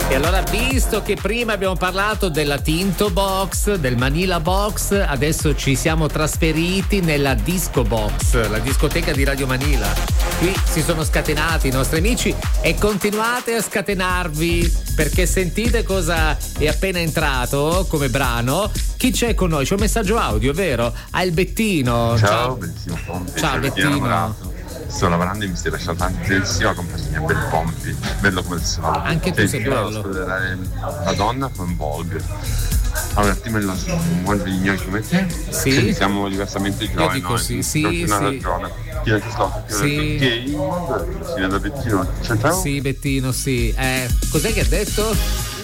E allora, visto che prima abbiamo parlato della Tinto Box, del Manila Box, adesso ci siamo trasferiti nella Disco Box, la discoteca di Radio Manila. Qui si sono scatenati i nostri amici e continuate a scatenarvi, perché sentite cosa è appena entrato come brano. Chi c'è con noi? C'è un messaggio audio, vero? Ah, il Bettino. Ciao, bellissimo Pompi. Ciao Bettino. Sto lavorando e mi stai lasciando tantissima compagnia, bel Pompi, bello come il sole. Anche tu sei bello. La donna con Vogue. Allora, ti me la buon vignoi come te. Sì. Siamo diversamente giovani. Io dico sì, sì. Sì. Gay, da Bettino. Ciao. Sì, Bettino, sì. Cos'è che ha detto?